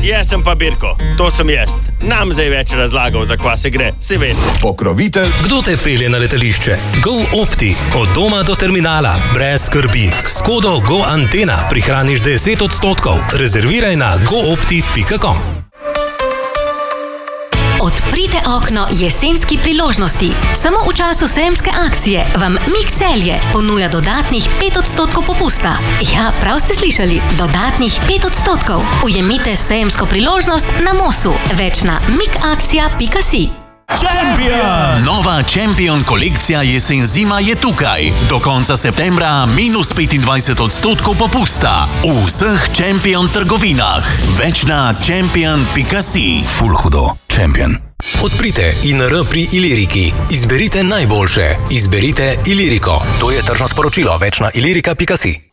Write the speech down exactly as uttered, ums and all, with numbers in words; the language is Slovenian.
jaz sem pa Birko, to sem jaz. Nam zdaj več razlagal, za kva se gre, si veste. Pokrovitelj. Kdo te pelje na letališče? Go Opti. Od doma do terminala. Brez skrbi. S kodo Go Antena prihraniš deset odstotkov. Rezerviraj na go opti pika com. Odprite okno jesenski priložnosti. Samo v času sejemske akcije vam Mik Celje ponuja dodatnih pet odstotkov popusta. Ja, prav ste slišali, dodatnih pet odstotkov. Ujemite sejemsko priložnost na Mosu. Več na mikakcija pika si. Champion! Nova Champion kolekcija jesen-zima je tukaj. Do konca septembra minus petindvajset odstotkov popusta. V vseh Champion trgovinah. Več na champion pika si. Ful hudo. Champion. Odprite I N R pri Iliriki. Izberite najboljše. Izberite Iliriko. To je tržno sporočilo. Več na ilirika pika si.